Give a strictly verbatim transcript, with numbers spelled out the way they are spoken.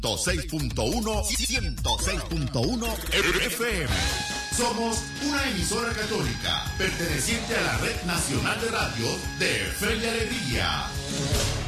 ciento seis punto uno, ciento seis punto uno F M. Somos una emisora católica perteneciente a la Red Nacional de Radio de Fe y Alegría.